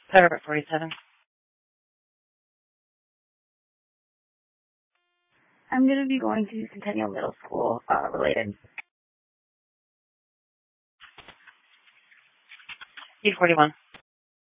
Paragraph 47. I'm going to be going to Centennial Middle School related. 841.